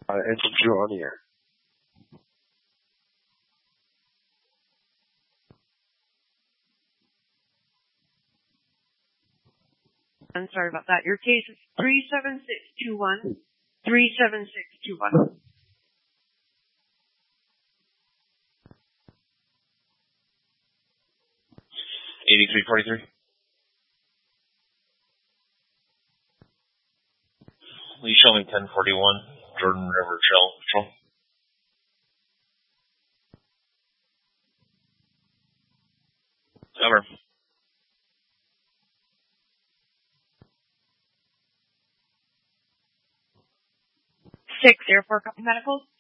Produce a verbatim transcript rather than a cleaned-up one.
Uh, engine two on the air. I'm sorry about that. Your case is three seven six two one. three seven six two one. eighty-three forty-three. Lee showing ten forty-one. Jordan River Trail Patrol. Over. Six Airport Company Medical.